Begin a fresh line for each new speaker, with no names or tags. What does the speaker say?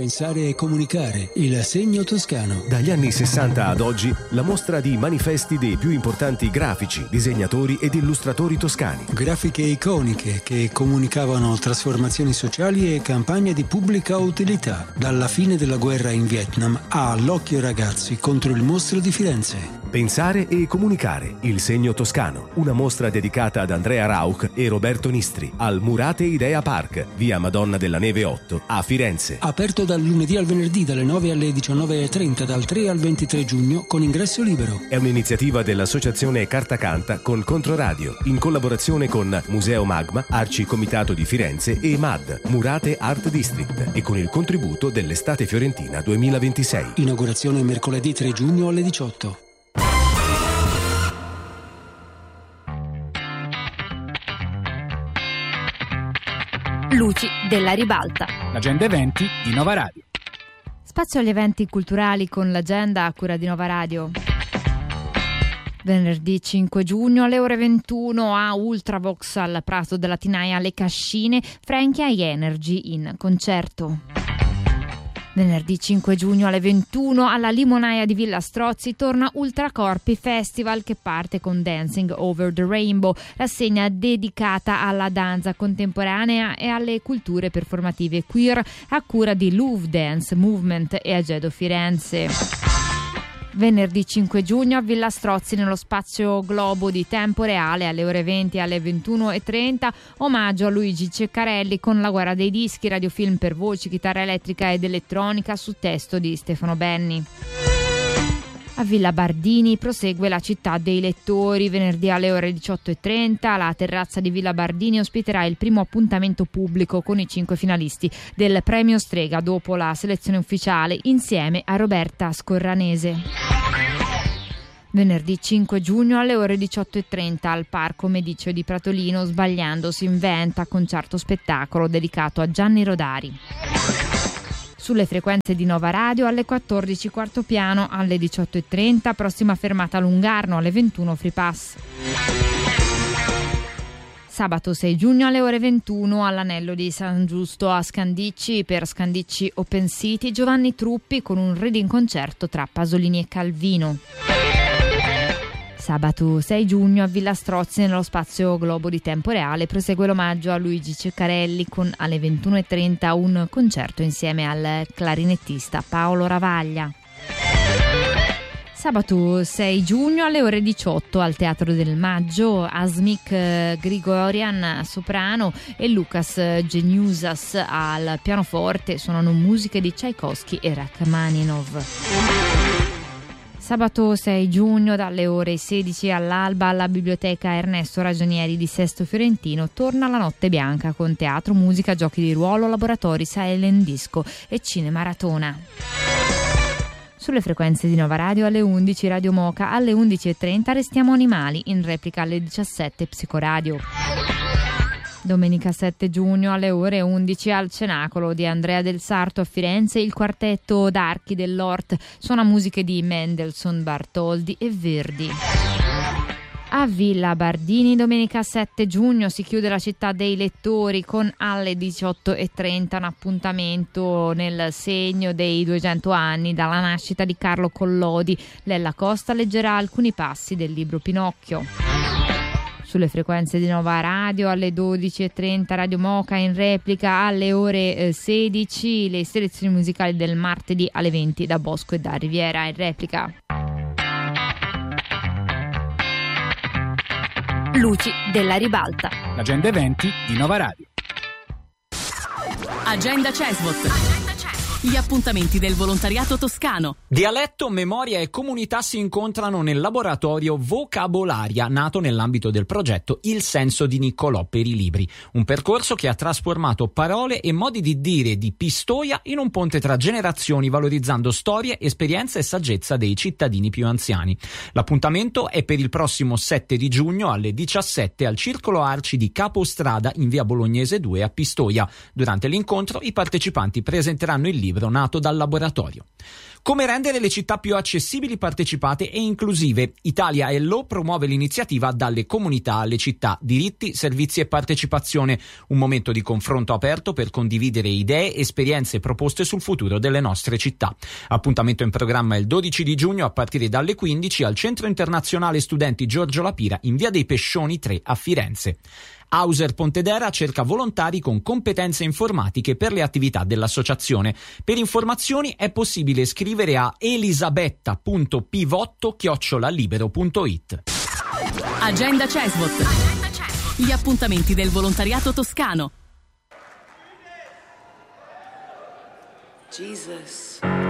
Pensare e comunicare, il segno toscano.
Dagli anni 60 ad oggi, la mostra di manifesti dei più importanti grafici, disegnatori ed illustratori toscani.
Grafiche iconiche che comunicavano trasformazioni sociali e campagne di pubblica utilità. Dalla fine della guerra in Vietnam a L'occhio ragazzi contro il mostro di Firenze.
Pensare e comunicare, il segno toscano. Una mostra dedicata ad Andrea Rauch e Roberto Nistri al Murate Idea Park, via Madonna della Neve 8 a Firenze.
Aperto dal lunedì al venerdì dalle 9 alle 19.30, dal 3 al 23 giugno con ingresso libero.
È un'iniziativa dell'associazione Carta Canta con Controradio, in collaborazione con Museo Magma, Arci Comitato di Firenze e MAD, Murate Art District, e con il contributo dell'Estate Fiorentina 2026.
Inaugurazione mercoledì 3 giugno alle 18.
Luci della ribalta.
L'agenda eventi di Nova Radio.
Spazio agli eventi culturali con l'agenda a cura di Nova Radio. Venerdì 5 giugno alle ore 21 a Ultravox al Prato della Tinaia Le Cascine, Frankie High Energy in concerto. Venerdì 5 giugno alle 21 alla Limonaia di Villa Strozzi torna Ultracorpi Festival, che parte con Dancing Over the Rainbow, rassegna dedicata alla danza contemporanea e alle culture performative queer a cura di Louvre Dance Movement e Agedo Firenze. Venerdì 5 giugno a Villa Strozzi, nello spazio Globo di Tempo Reale, alle ore 20 e alle 21.30, omaggio a Luigi Ceccarelli con La guerra dei dischi, radiofilm per voci, chitarra elettrica ed elettronica su testo di Stefano Benni. A Villa Bardini prosegue La città dei lettori. Venerdì alle ore 18.30 la terrazza di Villa Bardini ospiterà il primo appuntamento pubblico con i 5 finalisti del Premio Strega dopo la selezione ufficiale, insieme a Roberta Scorranese. Venerdì 5 giugno alle ore 18.30 al Parco Medicio di Pratolino Sbagliando si inventa, concerto spettacolo dedicato a Gianni Rodari. Sulle frequenze di Nova Radio alle 14 quarto piano, alle 18.30 prossima fermata Lungarno, alle 21 Free Pass. Sabato 6 giugno alle ore 21 all'Anello di San Giusto a Scandicci, per Scandicci Open City, Giovanni Truppi con un reading concerto tra Pasolini e Calvino. Sabato 6 giugno a Villa Strozzi, nello spazio Globo di Tempo Reale, prosegue l'omaggio a Luigi Ceccarelli con alle 21.30 un concerto insieme al clarinettista Paolo Ravaglia. Sabato 6 giugno alle ore 18 al Teatro del Maggio, Asmik Grigorian soprano e Lucas Geniusas al pianoforte suonano musiche di Tchaikovsky e Rachmaninov. Sabato 6 giugno dalle ore 16 all'alba alla Biblioteca Ernesto Ragionieri di Sesto Fiorentino torna la Notte Bianca con teatro, musica, giochi di ruolo, laboratori, silent disco e cinemaratona. Sulle frequenze di Nova Radio alle 11 Radio Moca, alle 11.30 Restiamo Animali, in replica alle 17 Psicoradio. Domenica 7 giugno alle ore 11 al Cenacolo di Andrea del Sarto a Firenze il quartetto d'archi dell'Ort suona musiche di Mendelssohn, Bartholdi e Verdi. A Villa Bardini domenica 7 giugno si chiude La città dei lettori con alle 18.30 un appuntamento nel segno dei 200 anni dalla nascita di Carlo Collodi. Lella Costa leggerà alcuni passi del libro Pinocchio. Sulle frequenze di Nova Radio alle 12.30 Radio Moca, in replica alle ore 16 le selezioni musicali del martedì alle 20 da Bosco e da Riviera, in replica. Luci della ribalta.
L'agenda eventi di Nova Radio.
Agenda CESVOT. Gli appuntamenti del volontariato toscano.
Dialetto, memoria e comunità si incontrano nel laboratorio Vocabolaria, nato nell'ambito del progetto Il senso di Niccolò per i libri, un percorso che ha trasformato parole e modi di dire di Pistoia in un ponte tra generazioni, valorizzando storie, esperienze e saggezza dei cittadini più anziani. L'appuntamento è per il prossimo 7 di giugno alle 17 al Circolo Arci di Capostrada in via Bolognese 2 a Pistoia. Durante l'incontro i partecipanti presenteranno il libro libro nato dal laboratorio. Come rendere le città più accessibili, partecipate e inclusive? Italia Hello promuove l'iniziativa Dalle comunità alle città, diritti, servizi e partecipazione, un momento di confronto aperto per condividere idee, esperienze e proposte sul futuro delle nostre città. Appuntamento in programma il 12 di giugno a partire dalle 15 al Centro Internazionale Studenti Giorgio Lapira in via dei Pescioni 3 a Firenze. Hauser Pontedera cerca volontari con competenze informatiche per le attività dell'associazione. Per informazioni è possibile scrivere a elisabetta.pivotto@libero.it.
Agenda CESVOT. Gli appuntamenti del volontariato toscano.
Jesus.